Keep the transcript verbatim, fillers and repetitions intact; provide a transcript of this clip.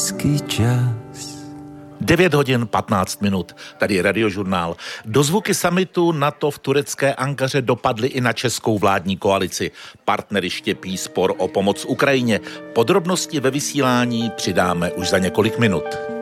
hezký čas. devět hodin patnáct minut, tady je Radiožurnál. Dozvuky summitu NATO v turecké Ankaře dopadly i na českou vládní koalici. Partnery štěpí spor o pomoc Ukrajině. Podrobnosti ve vysílání přidáme už za několik minut.